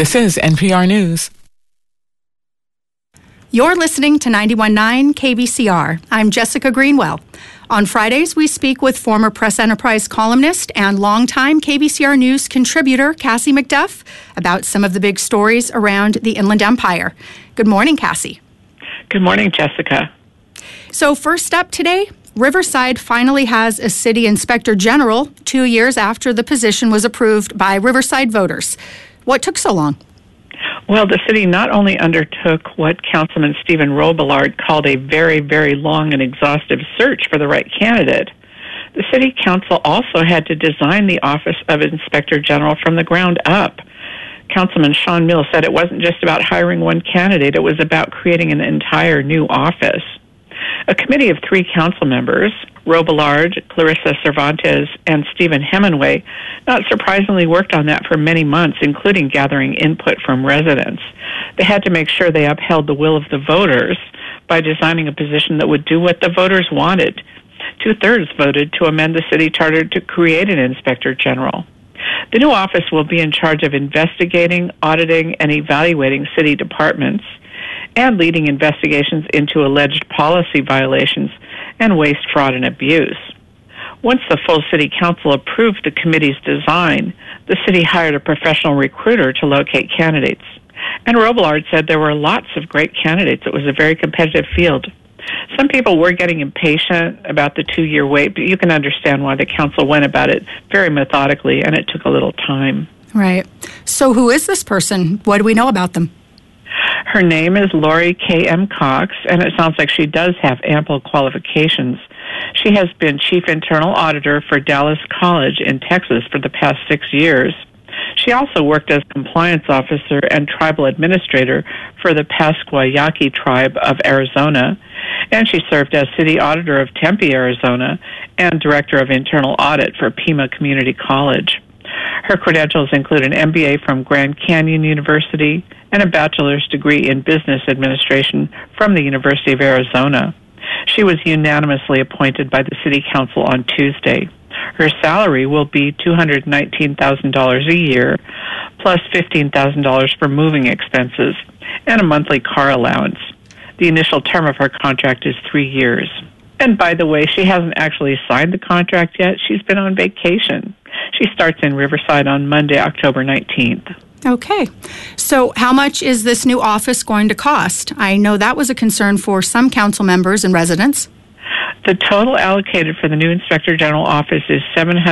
This is NPR News. You're listening to 91.9 KVCR. I'm Jessica Greenwell. On Fridays, we speak with former Press Enterprise columnist and longtime KVCR News contributor Cassie McDuff about some of the big stories around the Inland Empire. Good morning, Cassie. Good morning, Jessica. So first up today, Riverside finally has a city inspector general 2 years after the position was approved by Riverside voters. What took so long? Well, the city not only undertook what Councilman Stephen Robillard called a very, very long and exhaustive search for the right candidate, the city council also had to design the office of inspector general from the ground up. Councilman Sean Mills said it wasn't just about hiring one candidate, it was about creating an entire new office. A committee of 3 council members, Robillard, Clarissa Cervantes, and Stephen Hemingway, not surprisingly worked on that for many months, including gathering input from residents. They had to make sure they upheld the will of the voters by designing a position that would do what the voters wanted. 2/3 voted to amend the city charter to create an inspector general. The new office will be in charge of investigating, auditing, and evaluating city departments and leading investigations into alleged policy violations and waste, fraud, and abuse. Once the full city council approved the committee's design, the city hired a professional recruiter to locate candidates. And Robillard said there were lots of great candidates. It was a very competitive field. Some people were getting impatient about the 2-year wait, but you can understand why the council went about it very methodically, and it took a little time. Right. So who is this person? What do we know about them? Her name is Lori K.M. Cox, and it sounds like she does have ample qualifications. She has been chief internal auditor for Dallas College in Texas for the past 6 years. She also worked as compliance officer and tribal administrator for the Pascua Yaqui tribe of Arizona, and she served as city auditor of Tempe, Arizona, and director of internal audit for Pima Community College. Her credentials include an MBA from Grand Canyon University and a bachelor's degree in business administration from the University of Arizona. She was unanimously appointed by the City Council on Tuesday. Her salary will be $219,000 a year, plus $15,000 for moving expenses and a monthly car allowance. The initial term of her contract is 3 years. And by the way, she hasn't actually signed the contract yet. She's been on vacation. She starts in Riverside on Monday, October 19th. Okay. So how much is this new office going to cost? I know that was a concern for some council members and residents. The total allocated for the new Inspector General office is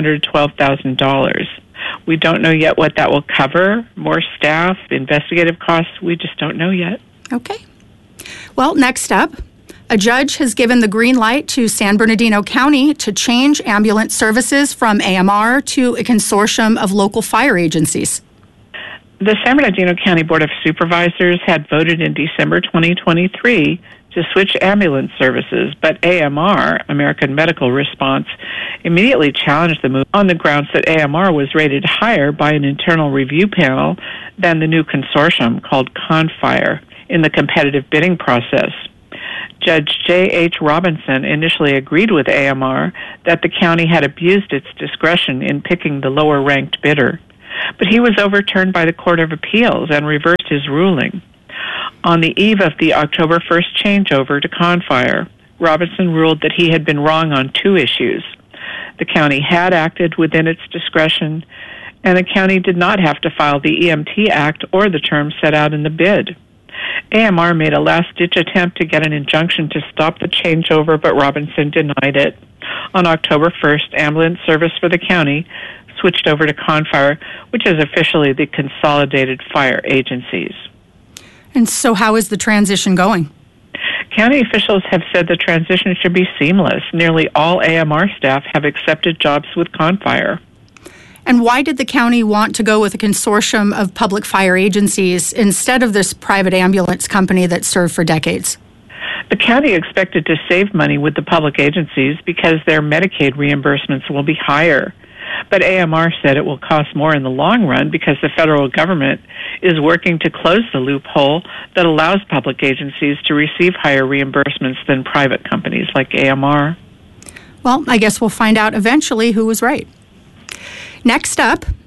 $712,000. We don't know yet what that will cover. More staff, investigative costs, we just don't know yet. Okay. Well, next up, a judge has given the green light to San Bernardino County to change ambulance services from AMR to a consortium of local fire agencies. The San Bernardino County Board of Supervisors had voted in December 2023 to switch ambulance services, but AMR, American Medical Response, immediately challenged the move on the grounds that AMR was rated higher by an internal review panel than the new consortium called ConFire in the competitive bidding process. Judge J.H. Robinson initially agreed with AMR that the county had abused its discretion in picking the lower-ranked bidder, but he was overturned by the Court of Appeals and reversed his ruling. On the eve of the October 1st changeover to ConFire, Robinson ruled that he had been wrong on 2 issues. The county had acted within its discretion, and the county did not have to file the EMT Act or the terms set out in the bid. AMR made a last-ditch attempt to get an injunction to stop the changeover, but Robinson denied it. On October 1st, ambulance service for the county switched over to ConFire, which is officially the Consolidated Fire Agencies. And so how is the transition going? County officials have said the transition should be seamless. Nearly all AMR staff have accepted jobs with ConFire. And why did the county want to go with a consortium of public fire agencies instead of this private ambulance company that served for decades? The county expected to save money with the public agencies because their Medicaid reimbursements will be higher. But AMR said it will cost more in the long run because the federal government is working to close the loophole that allows public agencies to receive higher reimbursements than private companies like AMR. Well, I guess we'll find out eventually who was right. Next up,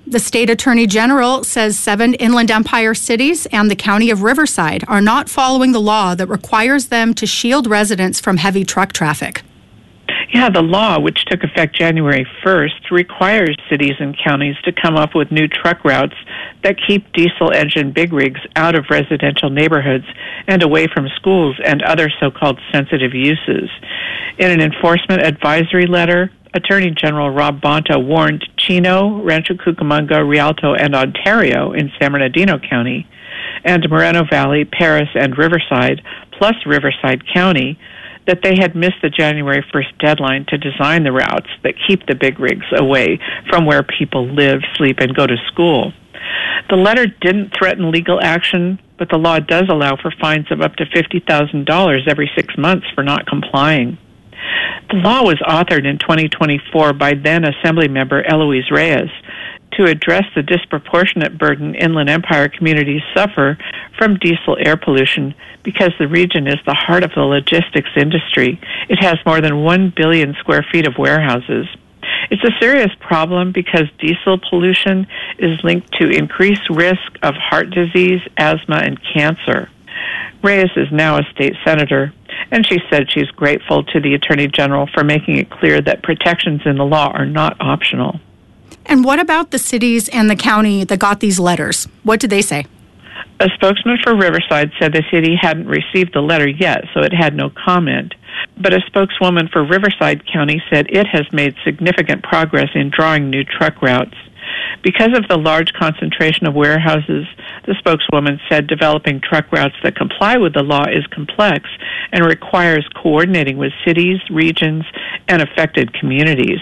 The state attorney general says 7 Inland Empire cities and the county of Riverside are not following the law that requires them to shield residents from heavy truck traffic. Yeah, the law, which took effect January 1st, requires cities and counties to come up with new truck routes that keep diesel engine big rigs out of residential neighborhoods and away from schools and other so-called sensitive uses. In an enforcement advisory letter, Attorney General Rob Bonta warned Chino, Rancho Cucamonga, Rialto, and Ontario in San Bernardino County, and Moreno Valley, Paris, and Riverside, plus Riverside County, that they had missed the January 1st deadline to design the routes that keep the big rigs away from where people live, sleep, and go to school. The letter didn't threaten legal action, but the law does allow for fines of up to $50,000 every 6 months for not complying. The law was authored in 2024 by then Assemblymember Eloise Reyes to address the disproportionate burden Inland Empire communities suffer from diesel air pollution because the region is the heart of the logistics industry. It has more than 1 billion square feet of warehouses. It's a serious problem because diesel pollution is linked to increased risk of heart disease, asthma, and cancer. Reyes is now a state senator, and she said she's grateful to the Attorney General for making it clear that protections in the law are not optional. And what about the cities and the county that got these letters? What did they say? A spokesman for Riverside said the city hadn't received the letter yet, so it had no comment. But a spokeswoman for Riverside County said it has made significant progress in drawing new truck routes. Because of the large concentration of warehouses, the spokeswoman said developing truck routes that comply with the law is complex and requires coordinating with cities, regions, and affected communities.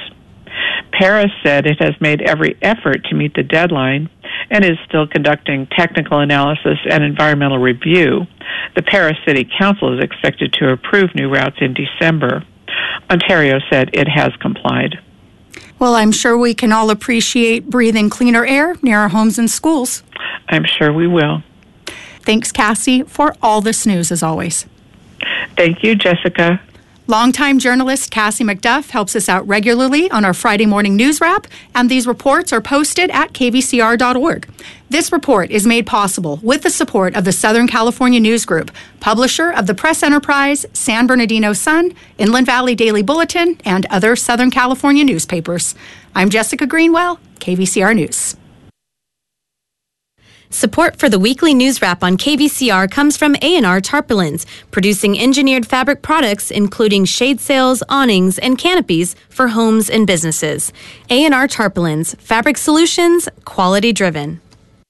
Paris said it has made every effort to meet the deadline and is still conducting technical analysis and environmental review. The Paris City Council is expected to approve new routes in December. Ontario said it has complied. Well, I'm sure we can all appreciate breathing cleaner air near our homes and schools. I'm sure we will. Thanks, Cassie, for all this news as always. Thank you, Jessica. Longtime journalist Cassie McDuff helps us out regularly on our Friday morning news wrap, and these reports are posted at kvcr.org. This report is made possible with the support of the Southern California News Group, publisher of the Press Enterprise, San Bernardino Sun, Inland Valley Daily Bulletin, and other Southern California newspapers. I'm Jessica Greenwell, KVCR News. Support for the weekly news wrap on KVCR comes from A&R Tarpaulins, producing engineered fabric products including shade sails, awnings, and canopies for homes and businesses. A&R Tarpaulins, fabric solutions, quality driven.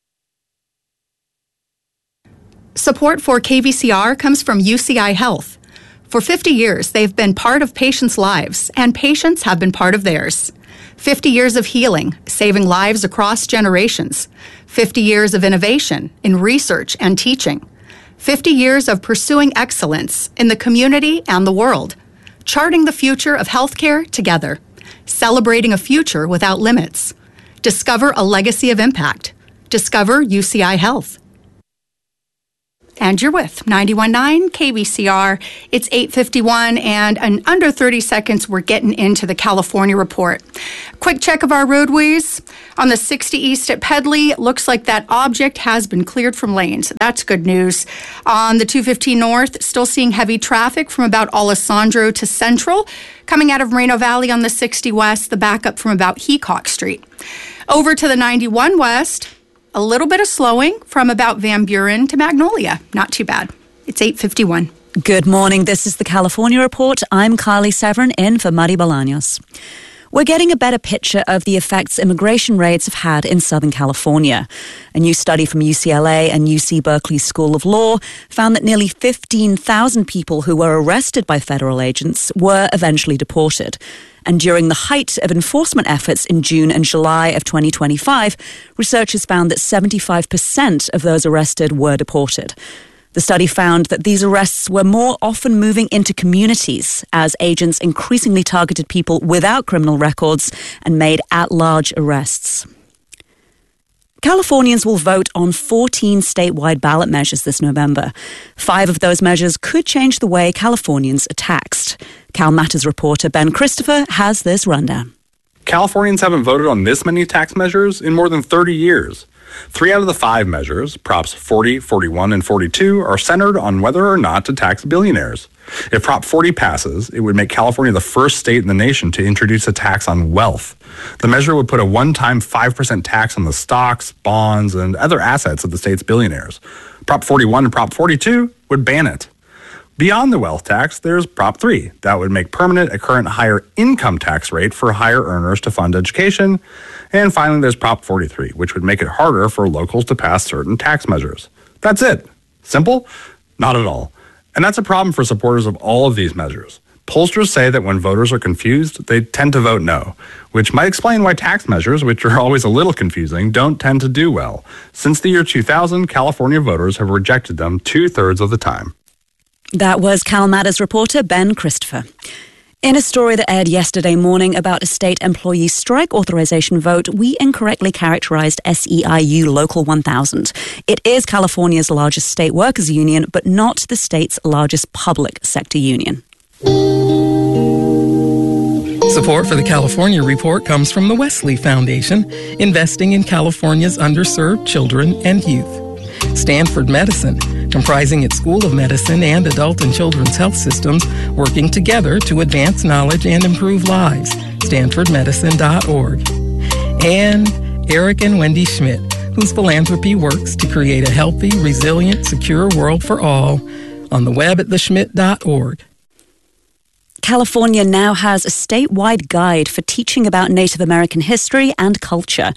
Support for KVCR comes from UCI Health. For 50 years, they've been part of patients' lives, and patients have been part of theirs. 50 years of healing, saving lives across generations. 50 years of innovation in research and teaching. 50 years of pursuing excellence in the community and the world. Charting the future of healthcare together. Celebrating a future without limits. Discover a legacy of impact. Discover UCI Health. And you're with 91.9 KVCR. It's 8:51, and in under 30 seconds, we're getting into the California report. Quick check of our roadways. On the 60 East at Pedley, looks like that object has been cleared from lanes. That's good news. On the 215 North, still seeing heavy traffic from about Alessandro to Central. Coming out of Moreno Valley on the 60 West, the backup from about Heacock Street. Over to the 91 West, a little bit of slowing from about Van Buren to Magnolia. Not too bad. It's 8:51. Good morning. This is the California Report. I'm Kylie Severin in for Muddy Bolaños. We're getting a better picture of the effects immigration raids have had in Southern California. A new study from UCLA and UC Berkeley School of Law found that nearly 15,000 people who were arrested by federal agents were eventually deported. And during the height of enforcement efforts in June and July of 2025, researchers found that 75% of those arrested were deported. The study found that these arrests were more often moving into communities as agents increasingly targeted people without criminal records and made at-large arrests. Californians will vote on 14 statewide ballot measures this November. 5 of those measures could change the way Californians are taxed. Cal Matters reporter Ben Christopher has this rundown. Californians haven't voted on this many tax measures in more than 30 years. 3 out of the 5 measures, Props 40, 41, and 42, are centered on whether or not to tax billionaires. If Prop 40 passes, it would make California the first state in the nation to introduce a tax on wealth. The measure would put a one-time 5% tax on the stocks, bonds, and other assets of the state's billionaires. Prop 41 and Prop 42 would ban it. Beyond the wealth tax, there's Prop 3. That would make permanent a current higher income tax rate for higher earners to fund education. And finally, there's Prop 43, which would make it harder for locals to pass certain tax measures. That's it. Simple? Not at all. And that's a problem for supporters of all of these measures. Pollsters say that when voters are confused, they tend to vote no, which might explain why tax measures, which are always a little confusing, don't tend to do well. Since the year 2000, California voters have rejected them 2/3 of the time. That was Cal Matters reporter Ben Christopher. In a story that aired yesterday morning about a state employee strike authorization vote, we incorrectly characterized SEIU Local 1000. It is California's largest state workers union, but not the state's largest public sector union. Support for the California Report comes from the Wesley Foundation, investing in California's underserved children and youth. Stanford Medicine, comprising its School of Medicine and adult and children's health systems, working together to advance knowledge and improve lives. StanfordMedicine.org. And Eric and Wendy Schmidt, whose philanthropy works to create a healthy, resilient, secure world for all, on the web at theschmidt.org. California now has a statewide guide for teaching about Native American history and culture.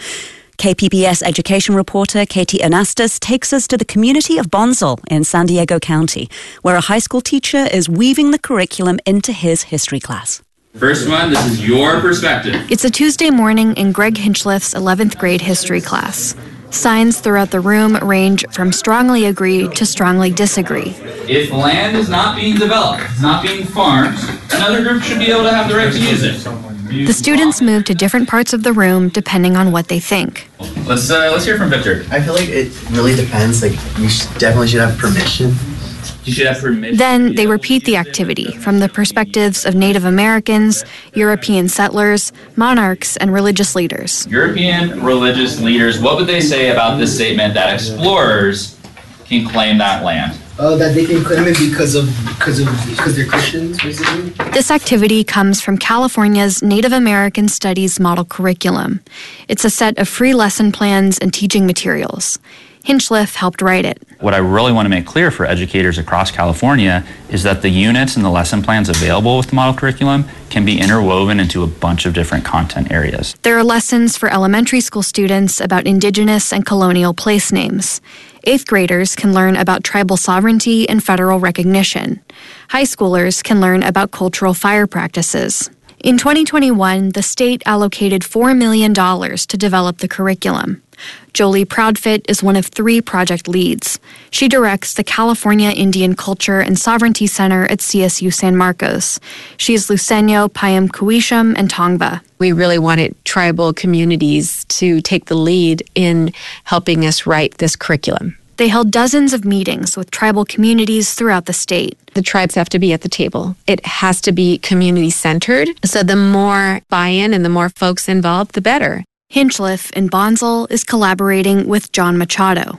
KPBS education reporter Katie Anastas takes us to the community of Bonsall in San Diego County, where a high school teacher is weaving the curriculum into his history class. First one, this is your perspective. It's a Tuesday morning in Greg Hinchliff's 11th grade history class. Signs throughout the room range from strongly agree to strongly disagree. If land is not being developed, it's not being farmed, another group should be able to have the right to use it. The students move to different parts of the room depending on what they think. Let's hear from Victor. I feel like it really depends. Like, you definitely should have permission. You should have permission. Then they repeat the activity from the perspectives of Native Americans, European settlers, monarchs, and religious leaders. European religious leaders, what would they say about this statement that explorers can claim that land? That they can claim it because they're Christians, basically. This activity comes from California's Native American Studies model curriculum. It's a set of free lesson plans and teaching materials. Hinchliff helped write it. What I really want to make clear for educators across California is that the units and the lesson plans available with the model curriculum can be interwoven into a bunch of different content areas. There are lessons for elementary school students about indigenous and colonial place names. 8th graders can learn about tribal sovereignty and federal recognition. High schoolers can learn about cultural fire practices. In 2021, the state allocated $4 million to develop the curriculum. Jolie Proudfit is one of 3 project leads. She directs the California Indian Culture and Sovereignty Center at CSU San Marcos. She is Luiseño, Payam Kuisham, and Tongva. We really wanted tribal communities to take the lead in helping us write this curriculum. They held dozens of meetings with tribal communities throughout the state. The tribes have to be at the table. It has to be community-centered, so the more buy-in and the more folks involved, the better. Hinchliff in Bonsall is collaborating with John Machado.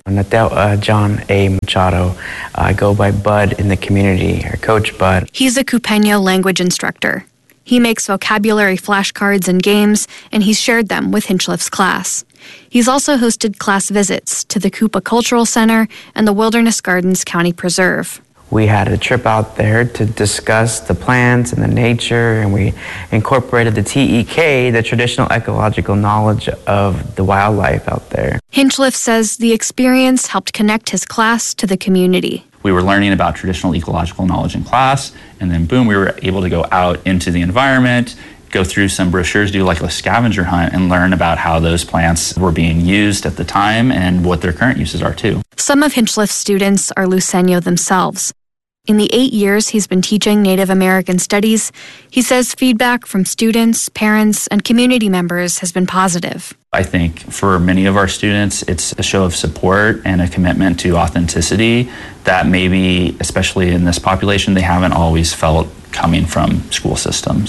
John A. Machado. I go by Bud in the community, or Coach Bud. He's a Cupeño language instructor. He makes vocabulary flashcards and games, and he's shared them with Hinchliff's class. He's also hosted class visits to the Cupa Cultural Center and the Wilderness Gardens County Preserve. We had a trip out there to discuss the plants and the nature, and we incorporated the TEK, the traditional ecological knowledge of the wildlife out there. Hinchliff says the experience helped connect his class to the community. We were learning about traditional ecological knowledge in class, and then boom, we were able to go out into the environment, go through some brochures, do like a scavenger hunt, and learn about how those plants were being used at the time and what their current uses are too. Some of Hinchliff's students are Luiseño themselves. In the 8 years he's been teaching Native American studies, he says feedback from students, parents, and community members has been positive. I think for many of our students, it's a show of support and a commitment to authenticity that maybe, especially in this population, they haven't always felt coming from school systems.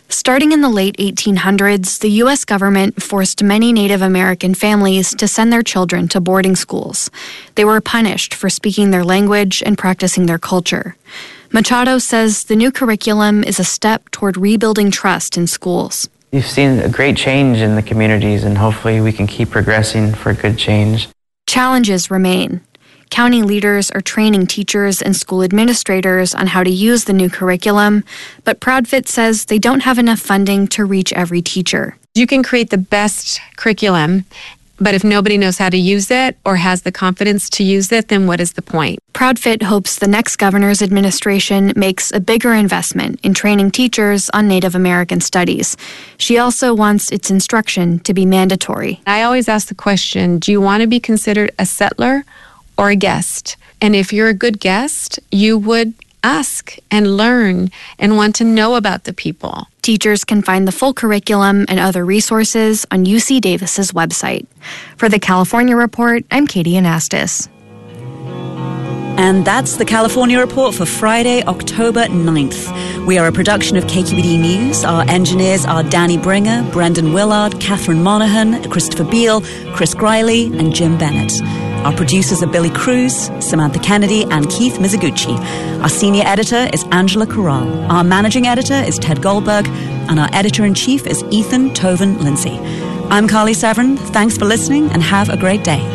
Starting in the late 1800s, the U.S. government forced many Native American families to send their children to boarding schools. They were punished for speaking their language and practicing their culture. Machado says the new curriculum is a step toward rebuilding trust in schools. We've seen a great change in the communities, and hopefully we can keep progressing for good change. Challenges remain. County leaders are training teachers and school administrators on how to use the new curriculum, but Proudfit says they don't have enough funding to reach every teacher. You can create the best curriculum, but if nobody knows how to use it or has the confidence to use it, then what is the point? Proudfit hopes the next governor's administration makes a bigger investment in training teachers on Native American studies. She also wants its instruction to be mandatory. I always ask the question, do you want to be considered a settler or a guest? And if you're a good guest, you would ask and learn and want to know about the people. Teachers can find the full curriculum and other resources on UC Davis's website. For the California Report, I'm Katie Anastas. And that's the California Report for Friday, October 9th. We are a production of KQED News. Our engineers are Danny Bringer, Brendan Willard, Catherine Monahan, Christopher Beal, Chris Griley, and Jim Bennett. Our producers are Billy Cruz, Samantha Kennedy, and Keith Mizuguchi. Our senior editor is Angela Corral. Our managing editor is Ted Goldberg, and our editor-in-chief is Ethan Toven Lindsay. I'm Carly Severin. Thanks for listening, and have a great day.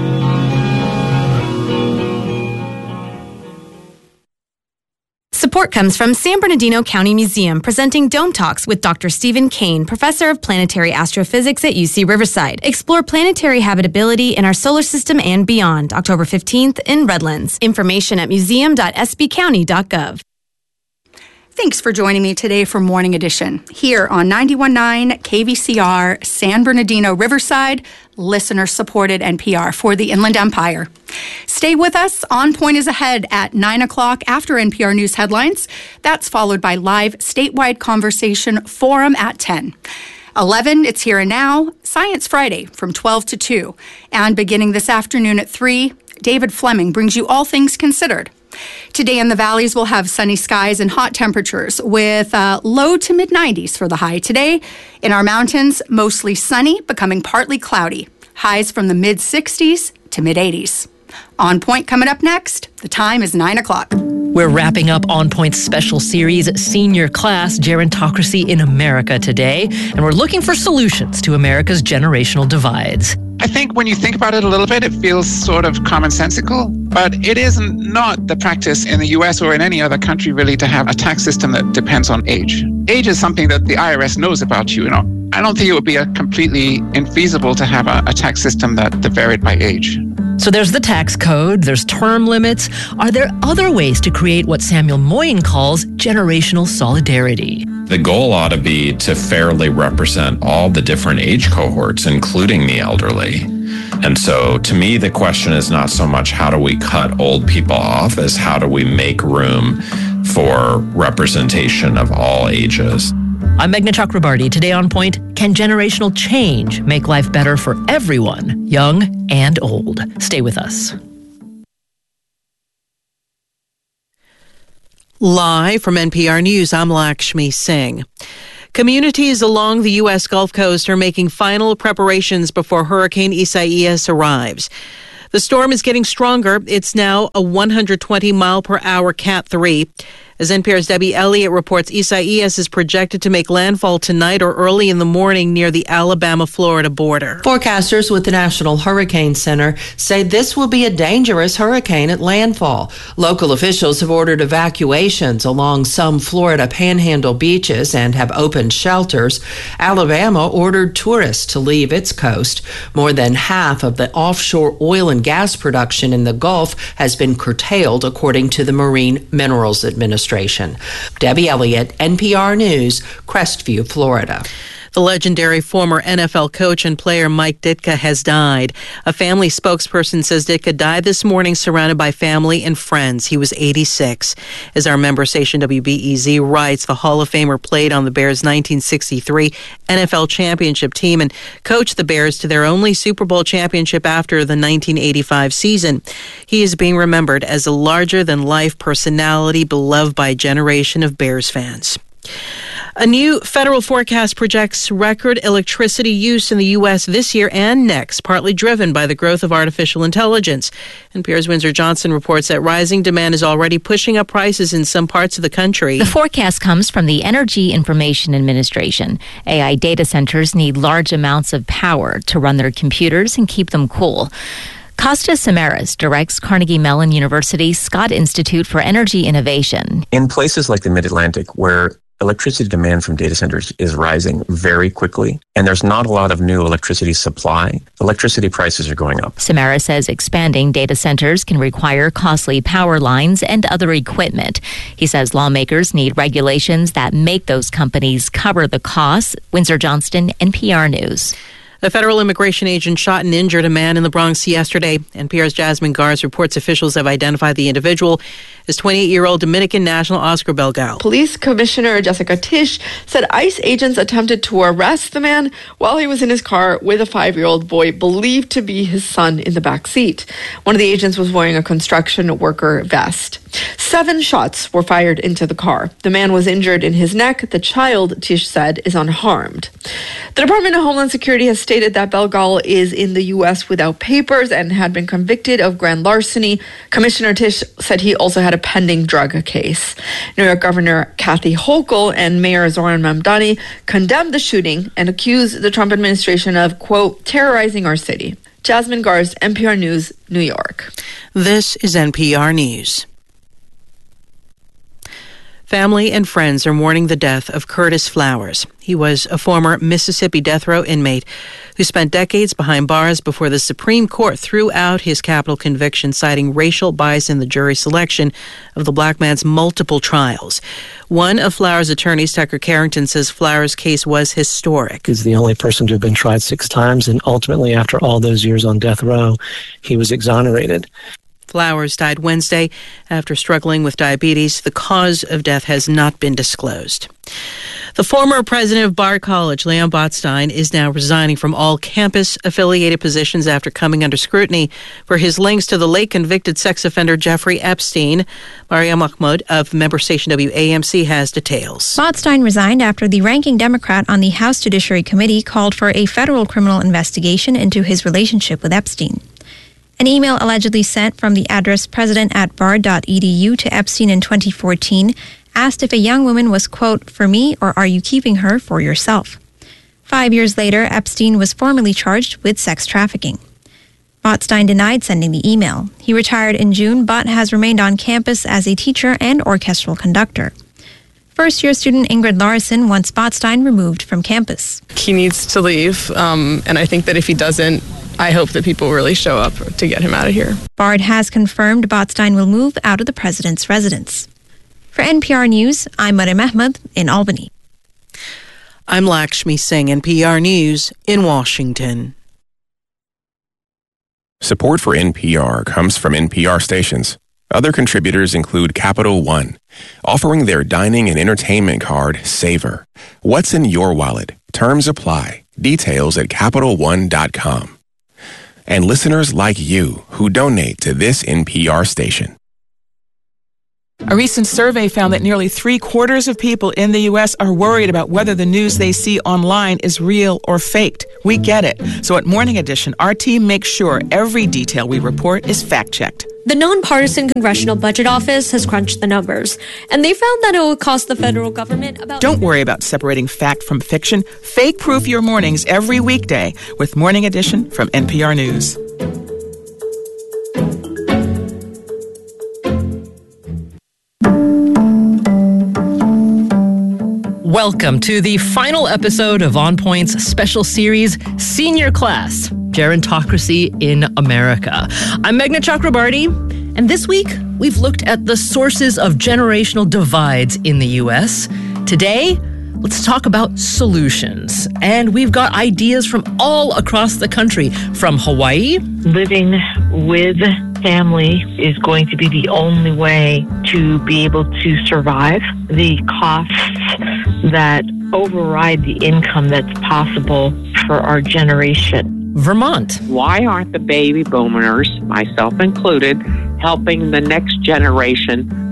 Support comes from San Bernardino County Museum, presenting Dome Talks with Dr. Stephen Kane, professor of planetary astrophysics at UC Riverside. Explore planetary habitability in our solar system and beyond, October 15th in Redlands. Information at museum.sbcounty.gov. Thanks for joining me today for Morning Edition here on 91.9 KVCR, San Bernardino Riverside, listener-supported NPR for the Inland Empire. Stay with us. On Point is ahead at 9 o'clock after NPR News headlines. That's followed by live statewide conversation forum at 10. 11, it's Here and Now, Science Friday from 12 to 2. And beginning this afternoon at 3, David Fleming brings you All Things Considered. Today in the valleys, we'll have sunny skies and hot temperatures with low to mid-90s for the high today. In our mountains, mostly sunny, becoming partly cloudy. Highs from the mid-60s to mid-80s. On Point coming up next. The time is 9 o'clock. We're wrapping up On Point's special series, Senior Class Gerontocracy in America today, and we're looking for solutions to America's generational divides. I think when you think about it a little bit, it feels sort of commonsensical, but it is not the practice in the US or in any other country really to have a tax system that depends on age. Age is something that the IRS knows about you, I don't think it would be completely infeasible to have a tax system that varied by age. So there's the tax code, there's term limits. Are there other ways to create what Samuel Moyen calls generational solidarity? The goal ought to be to fairly represent all the different age cohorts, including the elderly. And so to me, the question is not so much how do we cut old people off as how do we make room for representation of all ages. I'm Meghna Chakrabarty. Today on Point, can generational change make life better for everyone, young and old? Stay with us. Live from NPR News, I'm Lakshmi Singh. Communities along the U.S. Gulf Coast are making final preparations before Hurricane Isaias arrives. The storm is getting stronger. It's now a 120-mile-per-hour Cat 3. As NPR's Debbie Elliott reports, Isaias is projected to make landfall tonight or early in the morning near the Alabama-Florida border. Forecasters with the National Hurricane Center say this will be a dangerous hurricane at landfall. Local officials have ordered evacuations along some Florida panhandle beaches and have opened shelters. Alabama ordered tourists to leave its coast. More than half of the offshore oil and gas production in the Gulf has been curtailed, according to the Marine Minerals Administration. Debbie Elliott, NPR News, Crestview, Florida. The legendary former NFL coach and player Mike Ditka has died. A family spokesperson says Ditka died this morning surrounded by family and friends. He was 86. As our member station WBEZ writes, the Hall of Famer played on the Bears' 1963 NFL championship team and coached the Bears to their only Super Bowl championship after the 1985 season. He is being remembered as a larger-than-life personality beloved by a generation of Bears fans. A new federal forecast projects record electricity use in the U.S. this year and next, partly driven by the growth of artificial intelligence. NPR's Windsor Johnson reports that rising demand is already pushing up prices in some parts of the country. The forecast comes from the Energy Information Administration. AI data centers need large amounts of power to run their computers and keep them cool. Kostas Samaras directs Carnegie Mellon University's Scott Institute for Energy Innovation. In places like the Mid-Atlantic, where electricity demand from data centers is rising very quickly, and there's not a lot of new electricity supply, electricity prices are going up. Samaras says expanding data centers can require costly power lines and other equipment. He says lawmakers need regulations that make those companies cover the costs. Windsor Johnston, NPR News. A federal immigration agent shot and injured a man in the Bronx yesterday. NPR's Jasmine Garz reports officials have identified the individual as 28-year-old Dominican national Oscar Belgal. Police Commissioner Jessica Tisch said ICE agents attempted to arrest the man while he was in his car with a 5-year-old boy believed to be his son in the back seat. One of the agents was wearing a construction worker vest. 7 shots were fired into the car. The man was injured in his neck. The child, Tisch said, is unharmed. The Department of Homeland Security has stated that Belgal is in the U.S. without papers and had been convicted of grand larceny. Commissioner Tisch said he also had a pending drug case. New York Governor Kathy Hochul and Mayor Zohran Mamdani condemned the shooting and accused the Trump administration of, quote, terrorizing our city. Jasmine Garz, NPR News, New York. This is NPR News. Family and friends are mourning the death of Curtis Flowers. He was a former Mississippi death row inmate who spent decades behind bars before the Supreme Court threw out his capital conviction, citing racial bias in the jury selection of the black man's multiple trials. One of Flowers' attorneys, Tucker Carrington, says Flowers' case was historic. He's the only person to have been tried 6 times, and ultimately, after all those years on death row, he was exonerated. Flowers died Wednesday after struggling with diabetes. The cause of death has not been disclosed. The former president of Bard College, Leon Botstein, is now resigning from all campus-affiliated positions after coming under scrutiny for his links to the late convicted sex offender Jeffrey Epstein. Maria Mahmoud of member station WAMC has details. Botstein resigned after the ranking Democrat on the House Judiciary Committee called for a federal criminal investigation into his relationship with Epstein. An email allegedly sent from the address president@bard.edu to Epstein in 2014 asked if a young woman was, quote, for me, or are you keeping her for yourself? 5 years later, Epstein was formally charged with sex trafficking. Botstein denied sending the email. He retired in June, but has remained on campus as a teacher and orchestral conductor. First-year student Ingrid Larson wants Botstein removed from campus. He needs to leave, and I think that if he doesn't, I hope that people really show up to get him out of here. Bard has confirmed Botstein will move out of the president's residence. For NPR News, I'm Mariam Ahmed in Albany. I'm Lakshmi Singh, NPR News in Washington. Support for NPR comes from NPR stations. Other contributors include Capital One, offering their dining and entertainment card, Savor. What's in your wallet? Terms apply. Details at CapitalOne.com. And listeners like you who donate to this NPR station. A recent survey found that nearly 3/4 of people in the U.S. are worried about whether the news they see online is real or faked. We get it. So at Morning Edition, our team makes sure every detail we report is fact-checked. The nonpartisan Congressional Budget Office has crunched the numbers, and they found that it will cost the federal government about... Don't worry about separating fact from fiction. Fake-proof your mornings every weekday with Morning Edition from NPR News. Welcome to the final episode of On Point's special series, Senior Class, Gerontocracy in America. I'm Meghna Chakrabarty, and this week we've looked at the sources of generational divides in the U.S. Today, let's talk about solutions. And we've got ideas from all across the country, from Hawaii. Living with family is going to be the only way to be able to survive the costs that override the income that's possible for our generation. Vermont. Why aren't the baby boomers, myself included, helping the next generation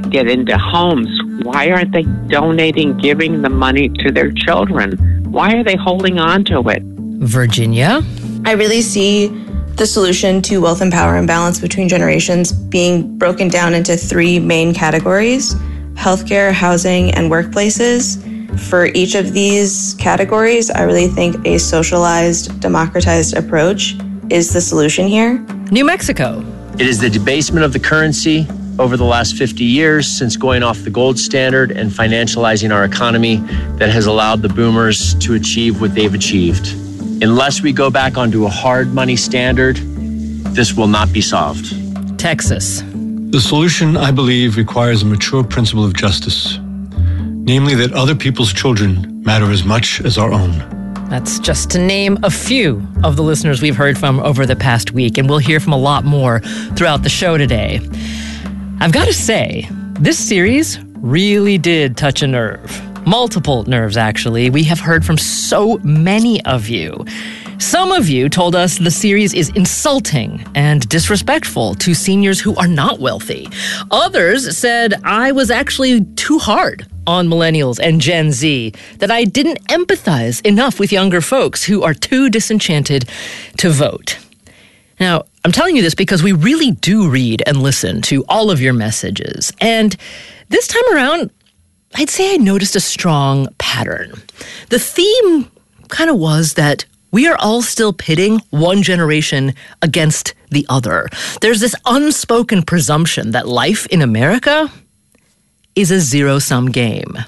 get into homes? Why aren't they donating, giving the money to their children? Why are they holding on to it? Virginia? I really see the solution to wealth and power imbalance between generations being broken down into three main categories: healthcare, housing, and workplaces. For each of these categories, I really think a socialized, democratized approach is the solution here. New Mexico. It is the debasement of the currency over the last 50 years since going off the gold standard and financializing our economy that has allowed the boomers to achieve what they've achieved. Unless we go back onto a hard money standard, this will not be solved. Texas. The solution, I believe, requires a mature principle of justice, namely that other people's children matter as much as our own. That's just to name a few of the listeners we've heard from over the past week, and we'll hear from a lot more throughout the show today. I've got to say, this series really did touch a nerve. Multiple nerves, actually. We have heard from so many of you. Some of you told us the series is insulting and disrespectful to seniors who are not wealthy. Others said I was actually too hard on millennials and Gen Z, that I didn't empathize enough with younger folks who are too disenchanted to vote. Now, I'm telling you this because we really do read and listen to all of your messages. And this time around, I'd say I noticed a strong pattern. The theme kind of was that we are all still pitting one generation against the other. There's this unspoken presumption that life in America is a zero-sum game.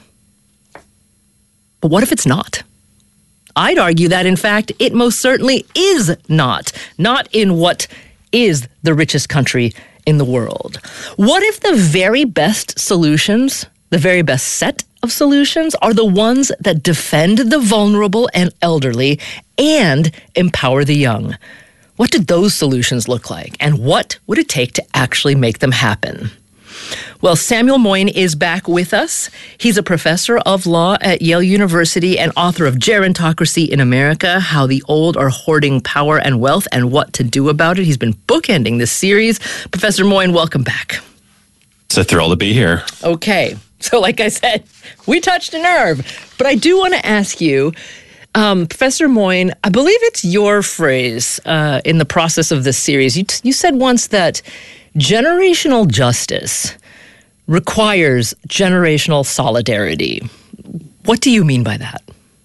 But what if it's not? I'd argue that, in fact, it most certainly is not. Not in what is the richest country in the world. What if the very best solutions, the very best set of solutions, are the ones that defend the vulnerable and elderly and empower the young? What did those solutions look like? And what would it take to actually make them happen? Well, Samuel Moyn is back with us. He's a professor of law at Yale University and author of Gerontocracy in America, How the Old Are Hoarding Power and Wealth and What to Do About It. He's been bookending this series. Professor Moyn, welcome back. It's a thrill to be here. Okay. So like I said, we touched a nerve. But I do want to ask you, Professor Moyn, I believe it's your phrase in the process of this series. You said once that generational justice requires generational solidarity. What do you mean by that?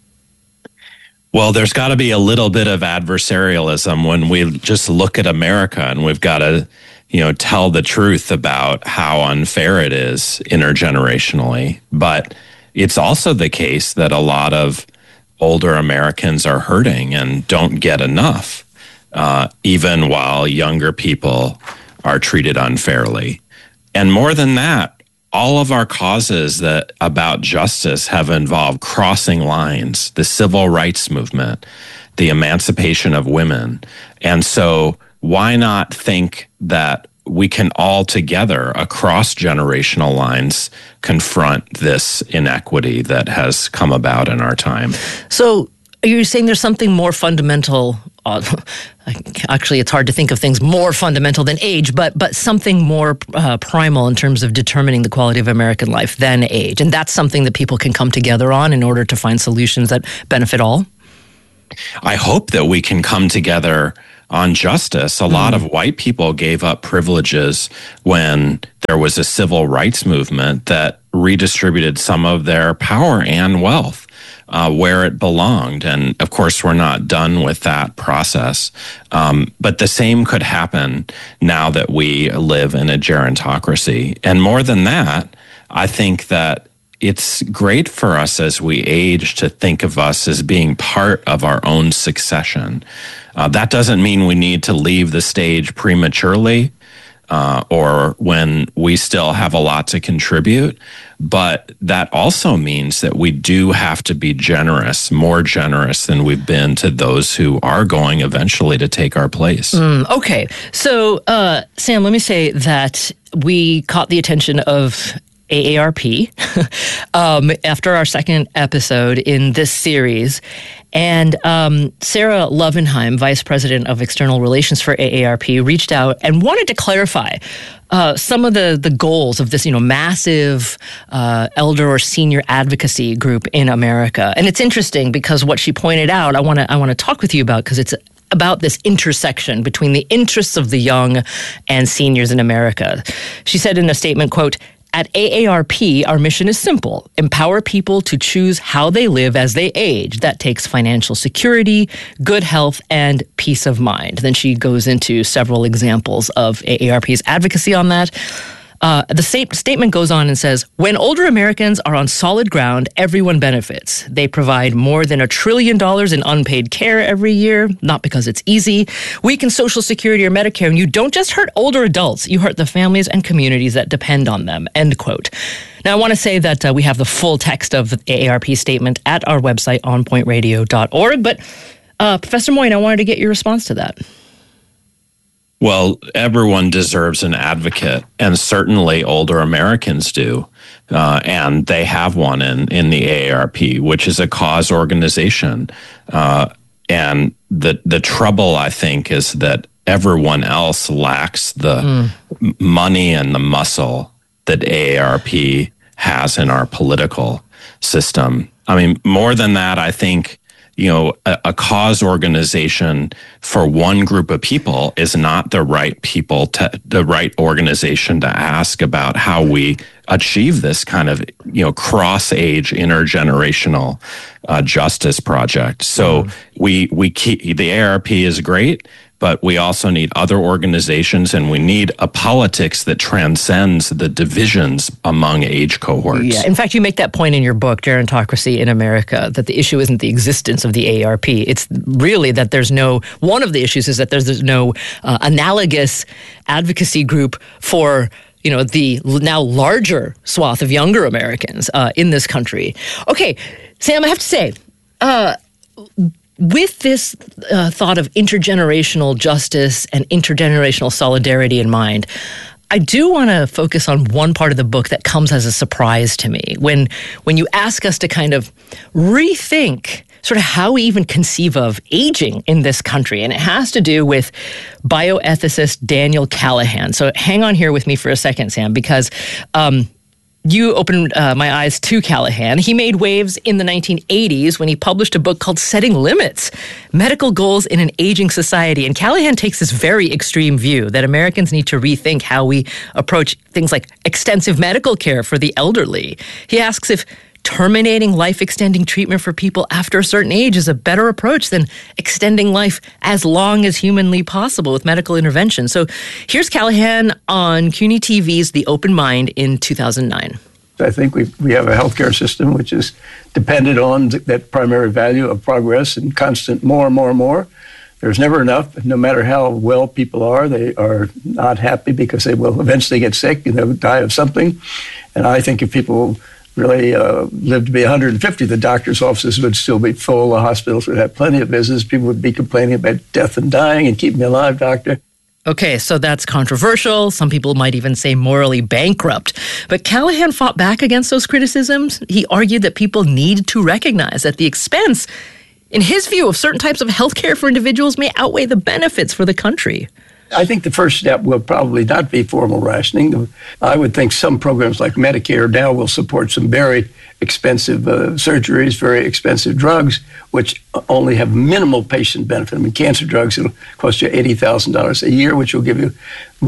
Well, there's got to be a little bit of adversarialism when we just look at America, and we've got to, tell the truth about how unfair it is intergenerationally. But it's also the case that a lot of older Americans are hurting and don't get enough, even while younger people are treated unfairly. And more than that, all of our causes that about justice have involved crossing lines, the civil rights movement, the emancipation of women. And so why not think that we can all together across generational lines confront this inequity that has come about in our time? So you're saying there's something more fundamental. Actually, it's hard to think of things more fundamental than age, but something more primal in terms of determining the quality of American life than age. And that's something that people can come together on in order to find solutions that benefit all? I hope that we can come together on justice. A lot of white people gave up privileges when there was a civil rights movement that redistributed some of their power and wealth where it belonged. And of course, we're not done with that process. But the same could happen now that we live in a gerontocracy. And more than that, I think that it's great for us as we age to think of us as being part of our own succession. That doesn't mean we need to leave the stage prematurely or when we still have a lot to contribute. But that also means that we do have to be generous, more generous than we've been to those who are going eventually to take our place. Okay. So, Sam, let me say that we caught the attention of AARP after our second episode in this series. And Sarah Lovenheim, Vice President of External Relations for AARP, reached out and wanted to clarify some of the goals of this, massive elder or senior advocacy group in America. And it's interesting because what she pointed out, I want to talk with you about, because it's about this intersection between the interests of the young and seniors in America. She said in a statement, quote, "At AARP, our mission is simple: empower people to choose how they live as they age. That takes financial security, good health, and peace of mind." Then she goes into several examples of AARP's advocacy on that. The statement goes on and says, "When older Americans are on solid ground, everyone benefits. They provide more than $1 trillion in unpaid care every year, not because it's easy. Weaken Social Security or Medicare, and you don't just hurt older adults, you hurt the families and communities that depend on them," end quote. Now, I want to say that we have the full text of the AARP statement at our website, onpointradio.org. But Professor Moyne, I wanted to get your response to that. Well, everyone deserves an advocate, and certainly older Americans do. And they have one in the AARP, which is a cause organization. And the trouble, I think, is that everyone else lacks the money and the muscle that AARP has in our political system. I mean, more than that, I think, a cause organization for one group of people is not the right organization to ask about how we achieve this kind of, cross-age, intergenerational justice project. So we keep, the AARP is great, but we also need other organizations, and we need a politics that transcends the divisions among age cohorts. Yeah, in fact, you make that point in your book, Gerontocracy in America, that the issue isn't the existence of the AARP. It's really that one of the issues is that there's no analogous advocacy group for the now larger swath of younger Americans in this country. Okay, Sam, I have to say, with this thought of intergenerational justice and intergenerational solidarity in mind, I do want to focus on one part of the book that comes as a surprise to me. When you ask us to kind of rethink sort of how we even conceive of aging in this country. And it has to do with bioethicist Daniel Callahan. So hang on here with me for a second, Sam, because you opened my eyes to Callahan. He made waves in the 1980s when he published a book called Setting Limits: Medical Goals in an Aging Society. And Callahan takes this very extreme view that Americans need to rethink how we approach things like extensive medical care for the elderly. He asks if terminating life-extending treatment for people after a certain age is a better approach than extending life as long as humanly possible with medical intervention. So here's Callahan on CUNY TV's The Open Mind in 2009. I think we have a healthcare system which is dependent on that primary value of progress and constant more and more and more. There's never enough. No matter how well people are, they are not happy because they will eventually get sick and they'll die of something. And I think if people really lived to be 150, the doctor's offices would still be full, the hospitals would have plenty of business, people would be complaining about death and dying and keep me alive, doctor. Okay, so that's controversial. Some people might even say morally bankrupt. But Callahan fought back against those criticisms. He argued that people need to recognize that the expense, in his view, of certain types of health care for individuals may outweigh the benefits for the country. I think the first step will probably not be formal rationing. I would think some programs like Medicare now will support some very expensive surgeries, very expensive drugs, which only have minimal patient benefit. I mean, cancer drugs, it'll cost you $80,000 a year, which will give you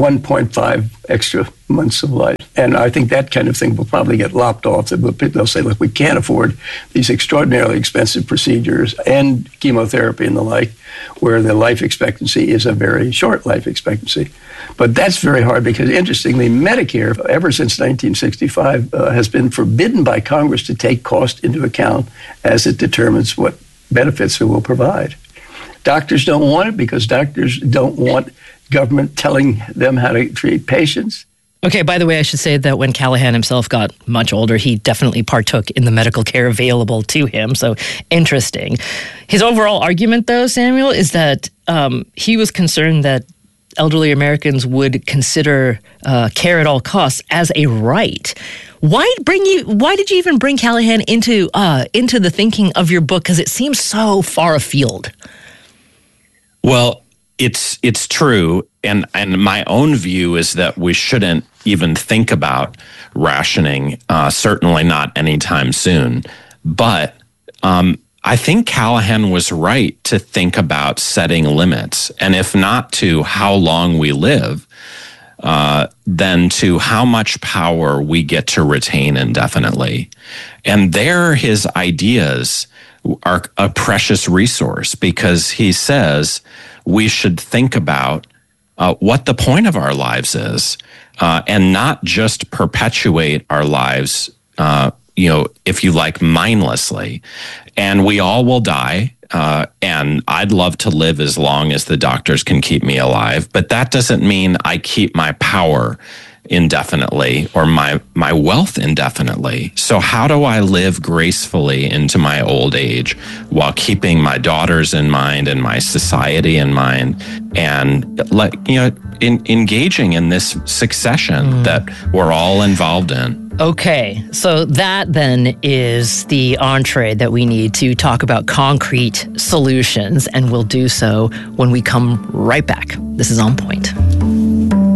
1.5 extra months of life. And I think that kind of thing will probably get lopped off. They'll say, look, we can't afford these extraordinarily expensive procedures and chemotherapy and the like, where the life expectancy is a very short life expectancy. But that's very hard because, interestingly, Medicare, ever since 1965, has been forbidden by Congress to take cost into account as it determines what benefits it will provide. Doctors don't want it because doctors don't want government telling them how to treat patients. Okay, by the way, I should say that when Callahan himself got much older, he definitely partook in the medical care available to him. So interesting. His overall argument, though, Samuel, is that he was concerned that elderly Americans would consider care at all costs as a right. Why did you even bring Callahan into the thinking of your book? Because it seems so far afield. Well, it's true, and my own view is that we shouldn't even think about rationing, certainly not anytime soon. But I think Callahan was right to think about setting limits, and if not to how long we live, then to how much power we get to retain indefinitely. And there, his ideas are a precious resource, because he says we should think about what the point of our lives is, and not just perpetuate our lives, if you like, mindlessly. And we all will die. And I'd love to live as long as the doctors can keep me alive. But that doesn't mean I keep my power indefinitely or my wealth indefinitely. So how do I live gracefully into my old age while keeping my daughters in mind and my society in mind, and engaging in this succession that we're all involved in? Okay, so that then is the entree that we need to talk about concrete solutions, and we'll do so when we come right back. This is On Point.